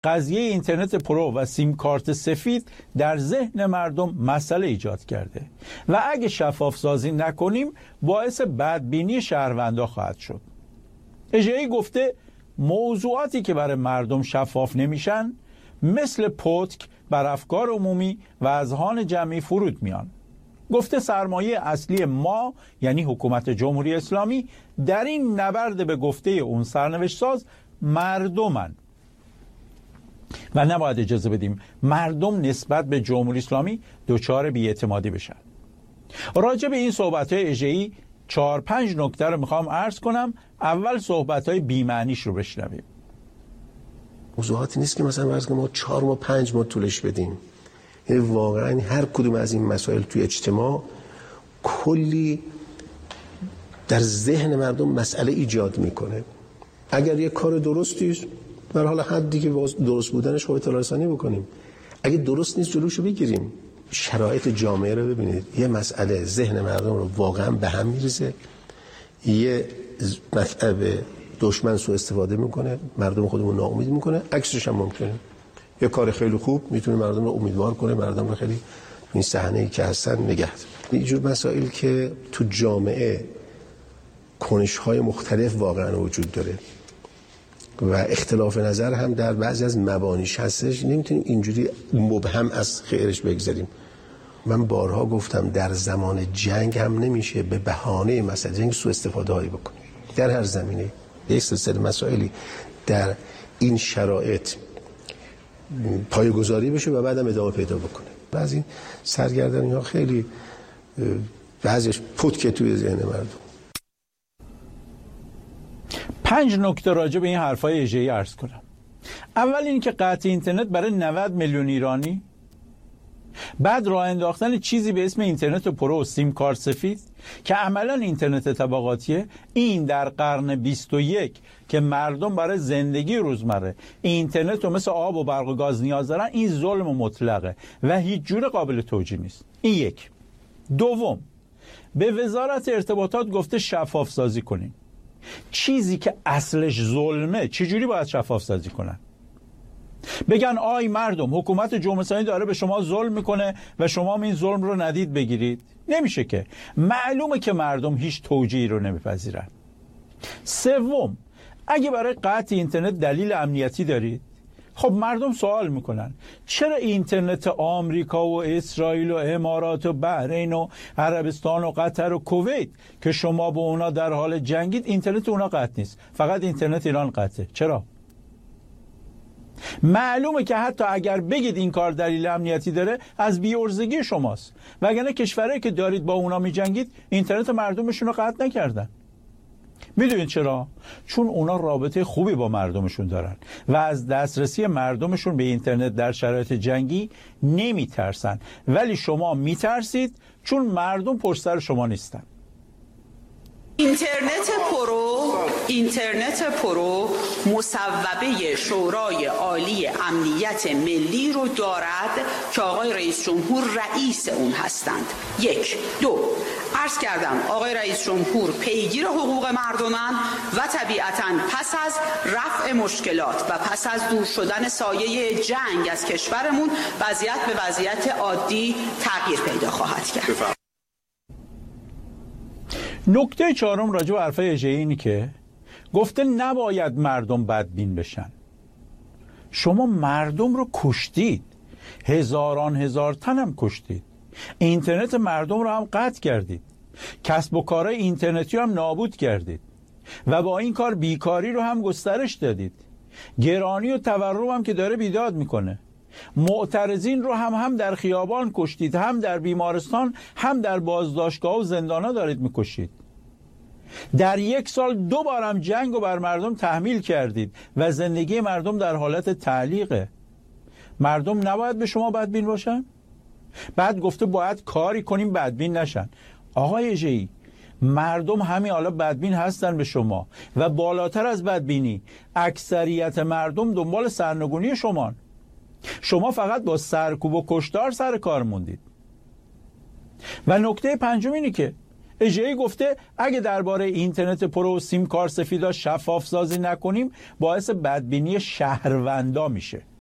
قضیه اینترنت پرو و سیم کارت سفید در ذهن مردم مسئله ایجاد کرده و اگه شفاف سازی نکنیم باعث بدبینی شهروندا خواهد شد. اژه‌ای گفته موضوعاتی که برای مردم شفاف نمیشن مثل پتک بر افکار عمومی و اذهان جمعی فرود میان. گفته سرمایه اصلی ما یعنی حکومت جمهوری اسلامی در این نبرد به گفته اون سرنوشت ساز مردمن و نباید اجازه بدیم مردم نسبت به جمهوری اسلامی دچار بی‌اعتمادی بشن. راجع به این صحبت‌های اژه‌ای 4-5 نکته رو میخوام عرض کنم. اول صحبت‌های بی‌معنیش رو بشنویم. موضوعاتی نیست که مثلا فرض کنیم ما 4 ماه 5 ماه طولش بدیم. یعنی واقعا هر کدوم از این مسائل توی اجتماع کلی در ذهن مردم مسئله ایجاد میکنه. اگر یه کار درستی است در حال حدی که درست بودنش خب اطلاع رسانی بکنیم، اگه درست نیست جلوشو بگیریم. شرایط جامعه رو ببینید، یه مسئله ذهن مردم رو واقعا به هم میریزه، یه مطلب دشمن سوء استفاده میکنه، مردم خودمون ناامید میکنه، عکسش هم ممکنه. یه کار خیلی خوب میتونه مردم رو امیدوار کنه، مردم رو خیلی این صحنه‌ای که هستن نگه داره. اینجور مسائل که تو جامعه کنش‌های مختلف واقعا وجود داره و اختلاف نظر هم در بعضی از مبانیش هستش، نمیتونیم اینجوری مبهم از خیرش بگذاریم. من بارها گفتم در زمان جنگ هم نمیشه به بهانه مسئله جنگ سوء استفاده هایی بکنیم. در هر زمینه یک سلسله مسائلی در این شرایط پایه‌گذاری بشه و بعدم ادامه پیدا بکنه. بعضی این سرگردانی ها خیلی بعضیش پتک توی ذهن مردم. 5 نکته راجع به این حرفای اژه‌ای عرض کنم. اول این که قطع اینترنت برای 90 میلیون ایرانی، بعد راه انداختن چیزی به اسم اینترنت پرو و سیم کارت سفید که عملا اینترنت طبقاتیه. این در قرن 21 که مردم برای زندگی روزمره اینترنت رو مثل آب و برق و گاز نیاز دارن، این ظلم مطلقه و هیچ جور قابل توجیه نیست. این یک. دوم، به وزارت ارتباطات گفته شفاف سازی کنین. چیزی که اصلش ظلمه چجوری باید شفاف سازی کنن؟ بگن آی مردم حکومت جمهوری اسلامی داره به شما ظلم میکنه و شما این ظلم رو ندید بگیرید؟ نمیشه که. معلومه که مردم هیچ توجیهی رو نمیپذیرن. سوم، اگه برای قطع اینترنت دلیل امنیتی دارید، خب مردم سوال میکنن چرا اینترنت آمریکا و اسرائیل و امارات و بحرین و عربستان و قطر و کویت که شما با اونا در حال جنگید اینترنت اونا قطع نیست، فقط اینترنت ایران قطعه؟ چرا؟ معلومه که حتی اگر بگید این کار دلیل امنیتی داره از بی‌عرضگی شماست، وگرنه کشورهایی که دارید با اونا میجنگید اینترنت مردمشون رو قطع نکردن. میدونید چرا؟ چون اونا رابطه خوبی با مردمشون دارن و از دسترسی مردمشون به اینترنت در شرایط جنگی نمیترسن، ولی شما میترسید چون مردم پشت سر شما نیستن. اینترنت پرو مصوبه شورای عالی امنیت ملی رو دارد که آقای رئیس جمهور رئیس اون هستند. 1. 2. عرض کردم آقای رئیس جمهور پیگیر حقوق مردمن و طبیعتاً پس از رفع مشکلات و پس از دور شدن سایه جنگ از کشورمون وضعیت به وضعیت عادی تغییر پیدا خواهد کرد. نکته 4 راجع به حرفای اژه‌ای اینه که گفته نباید مردم بدبین بشن. شما مردم رو کشتید، هزار تن هم کشتید، اینترنت مردم رو هم قطع کردید، کسب و کارهای اینترنتی رو هم نابود کردید و با این کار بیکاری رو هم گسترش دادید. گرانی و تورم هم که داره بیداد میکنه. معترضین رو هم در خیابان کشتید، هم در بیمارستان، هم در بازداشتگاه و زندانا دارید میکشید. در 1 سال 2 بار هم جنگ رو بر مردم تحمیل کردید و زندگی مردم در حالت تعلیقه. مردم نباید به شما بدبین باشن؟ بعد گفته باید کاری کنیم بدبین نشن. آقای اژه‌ای، مردم همین حالا بدبین هستن به شما و بالاتر از بدبینی اکثریت مردم دنبال سرنگونی شما. شما فقط با سرکوب و کشتار سر کار موندید. و نکته 5 اینه که اژه‌ای گفته اگه درباره اینترنت پرو و سیم کارت سفیدا شفاف سازی نکنیم باعث بدبینی شهروندا میشه.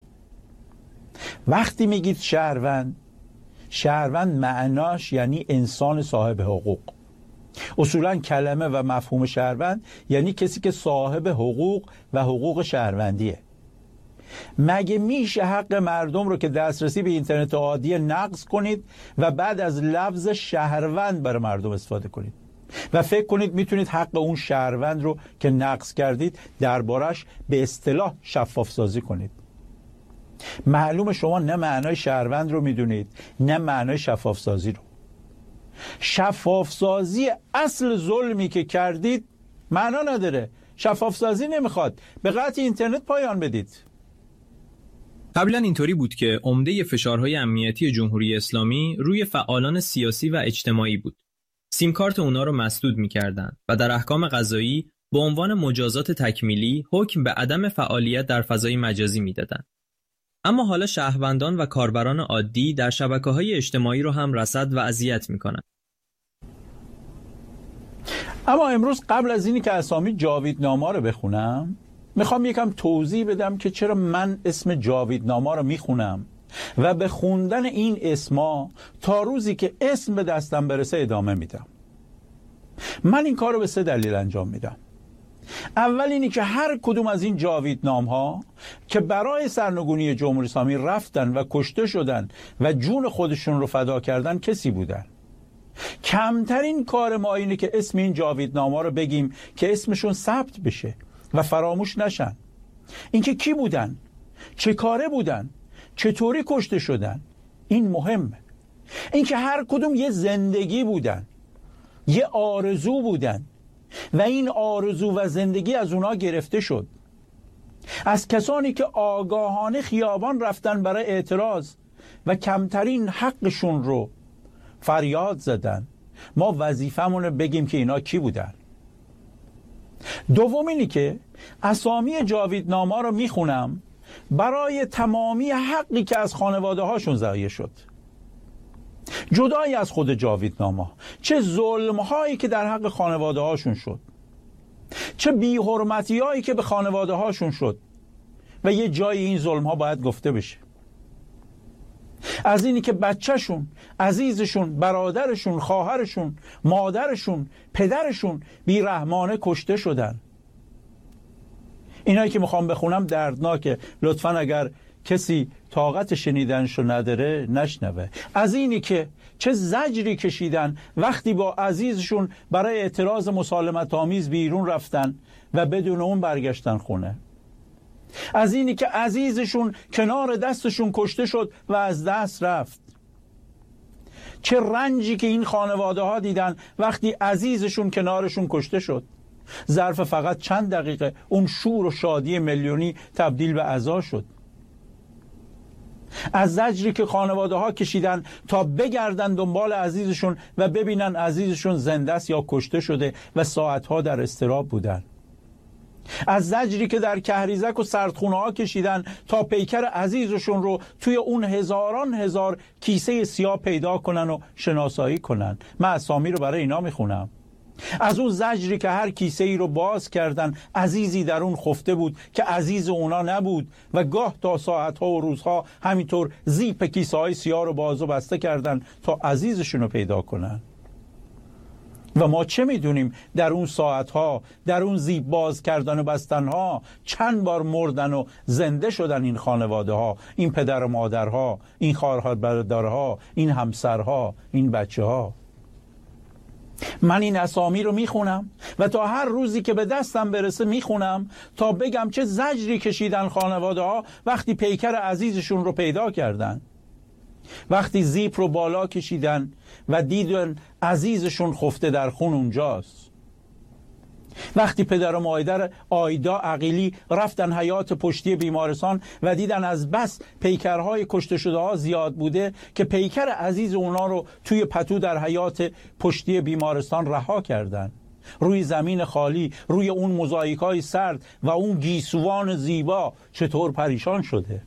وقتی میگید شهروند معناش یعنی انسان صاحب حقوق. اصولا کلمه و مفهوم شهروند یعنی کسی که صاحب حقوق و حقوق شهروندیه. مگه میشه حق مردم رو که دسترسی به اینترنت عادی نقض کنید و بعد از لفظ شهروند برای مردم استفاده کنید و فکر کنید میتونید حق اون شهروند رو که نقض کردید دربارش به اصطلاح شفاف سازی کنید؟ معلومه شما نه معنای شهروند رو میدونید نه معنای شفاف سازی رو. شفاف سازی اصل ظلمی که کردید معنا نداره. شفاف سازی نمیخواد، به قطع اینترنت پایان بدید. قبلا اینطوری بود که عمده فشارهای امنیتی جمهوری اسلامی روی فعالان سیاسی و اجتماعی بود. سیم کارت اونا رو مسدود می‌کردند و در احکام قضایی به عنوان مجازات تکمیلی حکم به عدم فعالیت در فضای مجازی میدادند. اما حالا شهروندان و کاربران عادی در شبکه‌های اجتماعی رو هم رصد و اذیت می‌کنند. اما امروز قبل از اینی که اسامی جاویدنامه رو بخونم میخوام یکم توضیح بدم که چرا من اسم جاویدنامه رو میخونم و به خوندن این اسما تا روزی که اسم به دستم برسه ادامه میدم. من این کار رو به 3 دلیل انجام میدم. اول اینی که هر کدوم از این جاویدنام‌ها که برای سرنگونی جمهوری اسلامی رفتن و کشته شدن و جون خودشون رو فدا کردن کسی بودن. کمترین کار ما اینه که اسم این جاویدنامه‌ها رو بگیم که اسمشون ثبت بشه و فراموش نشن. اینکه کی بودن، چه کاره بودن، چطوری کشته شدن، این مهمه. اینکه هر کدوم یه زندگی بودن، یه آرزو بودن و این آرزو و زندگی از اونا گرفته شد. از کسانی که آگاهانه خیابان رفتن برای اعتراض و کمترین حقشون رو فریاد زدن. ما وظیفمونه بگیم که اینا کی بودن. دوم اینی که اسامی جاویدنامه رو میخونم برای تمامی حقی که از خانواده هاشون ضایع شد، جدای از خود جاویدنامه، چه ظلم هایی که در حق خانواده هاشون شد، چه بی‌حرمتی هایی که به خانواده هاشون شد و یه جای این ظلم ها باید گفته بشه. از اینی که بچهشون، عزیزشون، برادرشون، خواهرشون، مادرشون، پدرشون بی‌رحمانه کشته شدن. اینایی که میخوام بخونم دردناکه، لطفاً اگر کسی طاقت شنیدنشو نداره نشنوه. از اینی که چه زجری کشیدن وقتی با عزیزشون برای اعتراض مسالمت آمیز بیرون رفتن و بدون اون برگشتن خونه. از اینی که عزیزشون کنار دستشون کشته شد و از دست رفت. چه رنجی که این خانواده ها دیدن وقتی عزیزشون کنارشون کشته شد. ظرف فقط چند دقیقه اون شور و شادی میلیونی تبدیل به عزا شد. از زجری که خانواده ها کشیدن تا بگردن دنبال عزیزشون و ببینن عزیزشون زنده است یا کشته شده و ساعتها در اضطراب بودن. از زجری که در کهریزک و سردخونه ها کشیدن تا پیکر عزیزشون رو توی اون هزاران هزار کیسه سیاه پیدا کنن و شناسایی کنن. من اسامی رو برای اینا میخونم. از اون زجری که هر کیسه ای رو باز کردن عزیزی در اون خفته بود که عزیز اونا نبود و گاه تا ساعتها و روزها همینطور زیپ کیسه های سیاه رو باز و بسته کردن تا عزیزشون رو پیدا کنن. و ما چه میدونیم در اون ساعتها، در اون زیپ باز کردن و بستنها چند بار مردن و زنده شدن این خانواده ها، این پدر و مادرها، این خواهر برادرها، این همسرها، این بچه ها. من این اسامی رو میخونم و تا هر روزی که به دستم برسه میخونم تا بگم چه زجری کشیدن خانواده ها وقتی پیکر عزیزشون رو پیدا کردن، وقتی زیپ رو بالا کشیدن و دیدن عزیزشون خفته در خون اونجاست، وقتی پدر و مادر آیدا عقیلی رفتن حیاط پشتی بیمارستان و دیدن از بس پیکرهای کشته شده ها زیاد بوده که پیکر عزیز اونا رو توی پتو در حیاط پشتی بیمارستان رها کردن. روی زمین خالی، روی اون موزاییکای سرد و اون گیسوان زیبا چطور پریشان شده.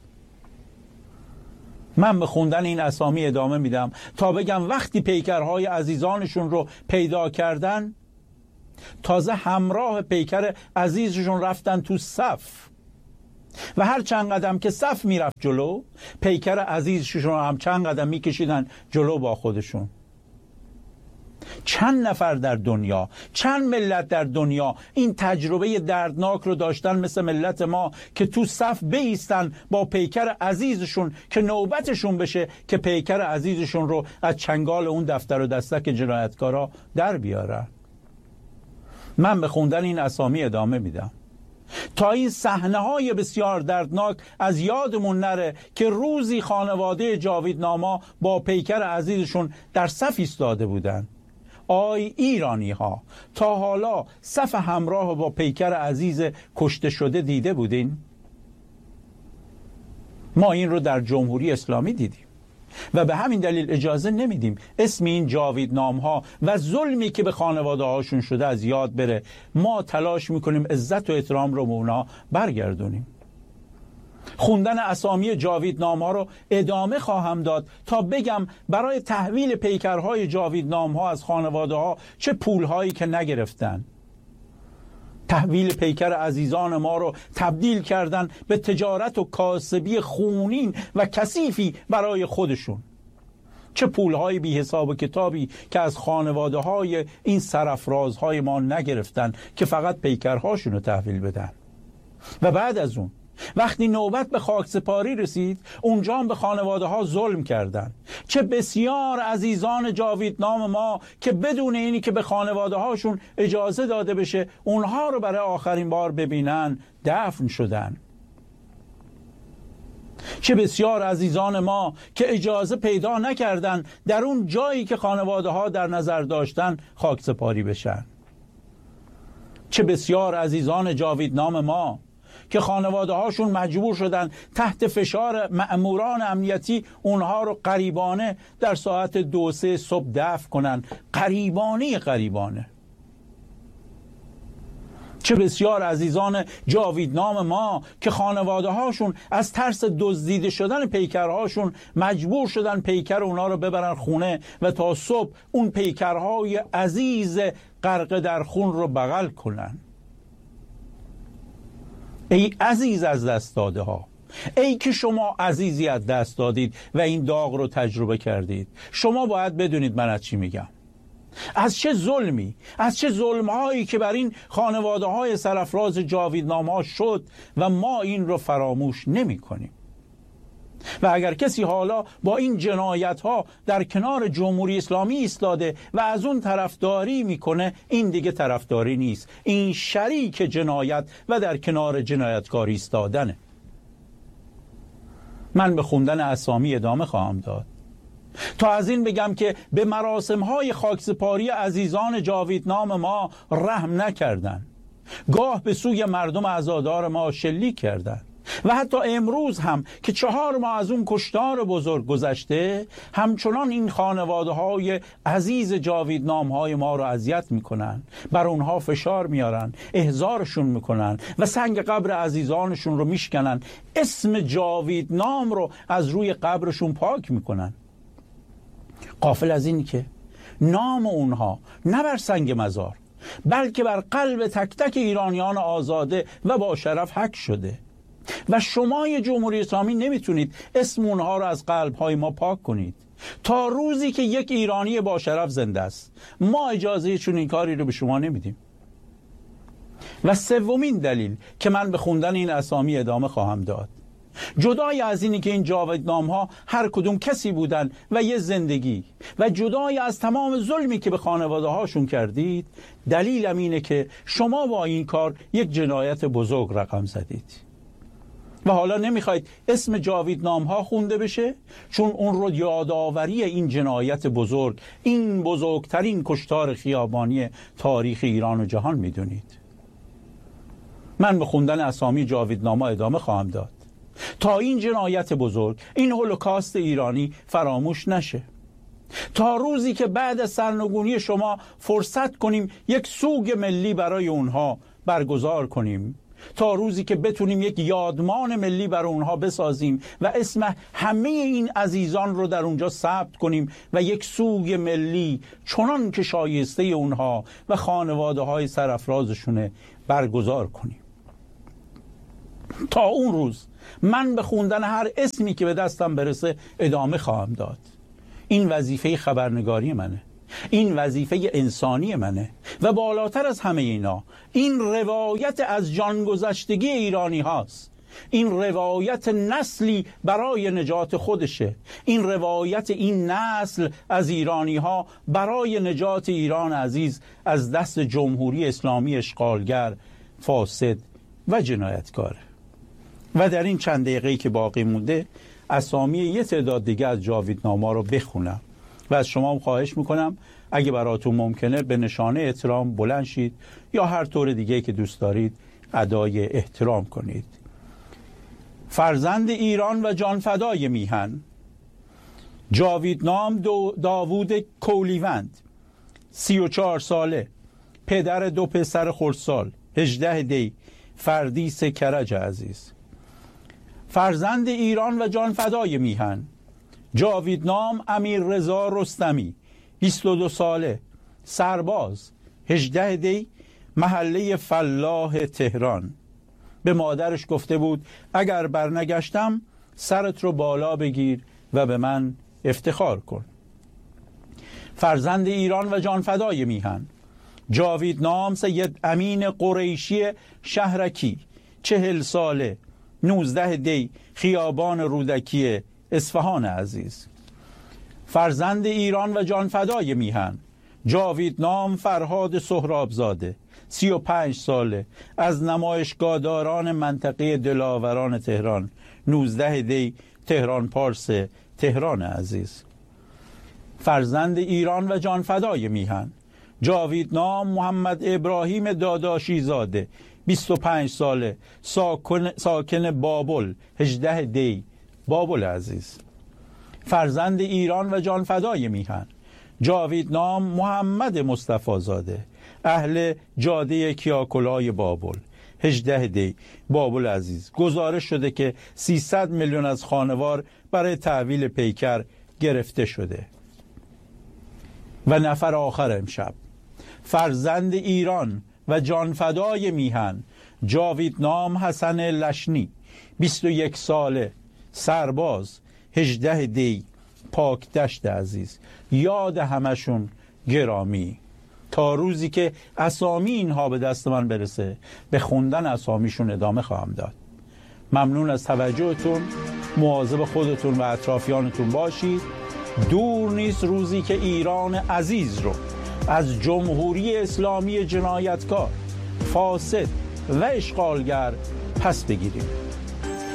من به خوندن این اسامی ادامه میدم تا بگم وقتی پیکرهای عزیزانشون رو پیدا کردن تازه همراه پیکر عزیزشون رفتن تو صف و هر چند قدم که صف میرفت جلو، پیکر عزیزشون هم چند قدم میکشیدن جلو با خودشون. چند نفر در دنیا، چند ملت در دنیا این تجربه دردناک رو داشتن مثل ملت ما که تو صف بایستن با پیکر عزیزشون که نوبتشون بشه که پیکر عزیزشون رو از چنگال اون دفتر و دستک جنایتکارا در بیارن. من به خوندن این اسامی ادامه میدم تا این صحنه‌های بسیار دردناک از یادمون نره که روزی خانواده جاویدناما با پیکر عزیزشون در صف ایستاده بودن. آی ایرانی ها، تا حالا صف همراه با پیکر عزیز کشته شده دیده بودین؟ ما این رو در جمهوری اسلامی دیدیم و به همین دلیل اجازه نمیدیم اسم این جاویدنام ها و ظلمی که به خانواده هاشون شده از یاد بره. ما تلاش میکنیم عزت و احترام رو به اونا برگردونیم. خوندن اسامی جاویدنام ها رو ادامه خواهم داد تا بگم برای تحویل پیکرهای جاویدنام ها از خانواده ها چه پولهایی که نگرفتن. تحویل پیکر عزیزان ما رو تبدیل کردن به تجارت و کاسبی خونین و کثیفی برای خودشون. چه پولهای بی حساب و کتابی که از خانواده های این سرافرازهای ما نگرفتن که فقط پیکرهاشون رو تحویل بدن. و بعد از اون وقتی نوبت به خاکسپاری رسید، اونجا هم به خانواده ها ظلم کردن. چه بسیار عزیزان جاویدنام ما که بدون اینی که به خانواده هاشون اجازه داده بشه اونها رو برای آخرین بار ببینن دفن شدن. چه بسیار عزیزان ما که اجازه پیدا نکردن در اون جایی که خانواده ها در نظر داشتن خاکسپاری بشن. چه بسیار عزیزان جاویدنام ما که خانواده هاشون مجبور شدن تحت فشار مأموران امنیتی اونها رو غریبانه در ساعت 2-3 صبح دفن کنن. غریبانه. چه بسیار عزیزان جاویدنام ما که خانواده هاشون از ترس دزدیده شدن پیکرهاشون مجبور شدن پیکر اونا رو ببرن خونه و تا صبح اون پیکرهای عزیز غرق در خون رو بغل کنن. ای عزیز از دست داده ها، ای که شما عزیزی از دست دادید و این داغ رو تجربه کردید، شما باید بدونید من از چی میگم. از چه ظلمی، از چه ظلمهایی که بر این خانواده های سرافراز جاویدنام ها شد و ما این رو فراموش نمی کنیم. و اگر کسی حالا با این جنایت ها در کنار جمهوری اسلامی ایستاده و از اون طرفداری میکنه، این دیگه طرفداری نیست، این شریک جنایت و در کنار جنایتکار ایستادنه. من به خوندن اسامی ادامه خواهم داد تا از این بگم که به مراسم‌های خاکسپاری عزیزان جاویدنام ما رحم نکردن، گاه به سوی مردم عزادار ما شلیک کردند و حتی امروز هم که 4 ماه از اون کشتار بزرگ گذشته، همچنان این خانواده های عزیز جاویدنام های ما رو اذیت میکنن، بر اونها فشار میارن، احضارشون میکنن و سنگ قبر عزیزانشون رو میشکنن، اسم جاویدنام رو از روی قبرشون پاک میکنن. غافل از این که نام اونها نه بر سنگ مزار بلکه بر قلب تک تک ایرانیان آزاده و با شرف حک شده و شما جمهوری اسلامی نمیتونید اسم اونها رو از قلب‌های ما پاک کنید تا روزی که یک ایرانی با شرف زنده است. ما اجازه چنین کاری رو به شما نمیدیم. و سومین دلیل که من به خوندن این اسامی ادامه خواهم داد، جدای از اینی که این جاویدنام ها هر کدوم کسی بودن و یه زندگی و جدای از تمام ظلمی که به خانواده هاشون کردید، دلیلم اینه که شما با این کار یک جنایت بزرگ رقم زدید و حالا نمیخواید اسم جاویدنام ها خونده بشه چون اون رو یادآوری این جنایت بزرگ، این بزرگترین کشتار خیابانی تاریخ ایران و جهان میدونید. من به خوندن اسامی جاویدنام ها ادامه خواهم داد تا این جنایت بزرگ، این هولوکاست ایرانی فراموش نشه، تا روزی که بعد از سرنگونی شما فرصت کنیم یک سوگ ملی برای اونها برگزار کنیم، تا روزی که بتونیم یک یادمان ملی برای اونها بسازیم و اسم همه این عزیزان رو در اونجا ثبت کنیم و یک سوگ ملی چنان که شایسته اونها و خانواده های سرافرازشونه برگزار کنیم. تا اون روز من به خوندن هر اسمی که به دستم برسه ادامه خواهم داد. این وظیفه خبرنگاری منه، این وظیفه انسانی منه و بالاتر از همه اینا این روایت از جانگذشتگی ایرانی هاست. این روایت نسلی برای نجات خودشه، این روایت این نسل از ایرانی ها برای نجات ایران عزیز از دست جمهوری اسلامی اشغالگر، فاسد و جنایتکاره. و در این چند دقیقه‌ای که باقی مونده اسامی یه تعداد دیگه از جاویدنامه‌ها رو بخونم و از شما هم خواهش میکنم اگه براتون ممکنه به نشانه احترام بلند شید یا هر طور دیگه که دوست دارید ادای احترام کنید. فرزند ایران و جانفدای میهن، جاویدنام داوود کولیوند، 34 ساله، پدر 2 پسر خردسال، 18 دی، فردیس کرج عزیز. فرزند ایران و جانفدای میهن، جاویدنام امیررضا رستمی، 22 ساله، سرباز، 18 دی، محله فلاح تهران. به مادرش گفته بود اگر برنگشتم سرت رو بالا بگیر و به من افتخار کن. فرزند ایران و جانفدای میهن، جاویدنام سید امین قریشی شهرکی، 40 ساله، 19 دی، خیابان رودکی اصفهان عزیز. فرزند ایران و جانفدای میهن، جاویدنام فرهاد سهرابزاده، 35 ساله، از نمایشگاهداران منطقه دلاوران تهران، 19 دی، تهران پارس تهران عزیز. فرزند ایران و جانفدای میهن، جاویدنام محمد ابراهیم داداشی زاده، 25 ساله، ساکن بابل، 18 دی، بابل عزیز. فرزند ایران و جانفدای میهن، جاویدنام محمد مصطفی زاده، اهل جاده کیاکلای بابل، 18 دی، بابل عزیز. گزارش شده که 300 میلیون از خانوار برای تحویل پیکر گرفته شده. و نفر آخر امشب، فرزند ایران و جانفدای میهن، جاویدنام حسن لشنی، 21 ساله، سرباز، 18 دی، پاک دشت عزیز. یاد همشون گرامی. تا روزی که اسامی اینها به دست من برسه به خوندن اسامیشون ادامه خواهم داد. ممنون از توجهتون. مواظب خودتون و اطرافیانتون باشید. دور نیست روزی که ایران عزیز رو از جمهوری اسلامی جنایتکار، فاسد و اشغالگر پس بگیریم.